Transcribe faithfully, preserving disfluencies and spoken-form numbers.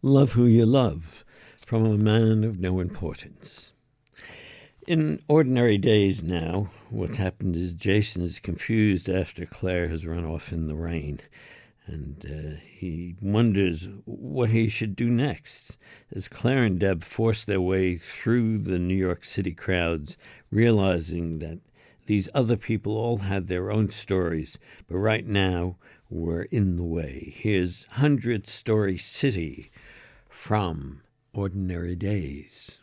Love Who You Love, from a man of no importance. In ordinary days now, what's happened is Jason is confused after Claire has run off in the rain, and uh, he wonders what he should do next. As Claire and Deb force their way through the New York City crowds, realizing that these other people all had their own stories, but right now were in the way. Here's Hundred Story City from Ordinary Days.